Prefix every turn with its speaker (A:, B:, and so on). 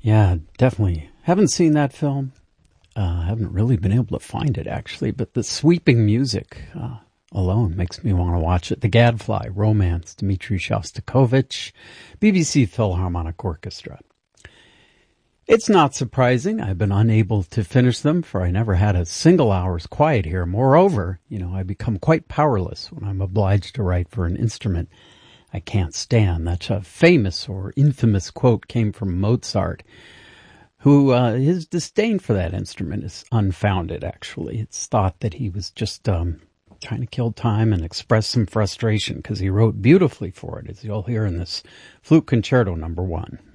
A: Yeah, definitely. Haven't seen that film. Haven't really been able to find it, actually, but the sweeping music alone makes me want to watch it. The Gadfly, Romance, Dmitri Shostakovich, BBC Philharmonic Orchestra. It's not surprising I've been unable to finish them, for I never had a single hour's quiet here. Moreover, I become quite powerless when I'm obliged to write for an instrument I can't stand. That's a famous or infamous quote came from Mozart, who his disdain for that instrument is unfounded, actually. It's thought that he was just trying to kill time and express some frustration because he wrote beautifully for it, as you'll hear in this Flute Concerto No. 1.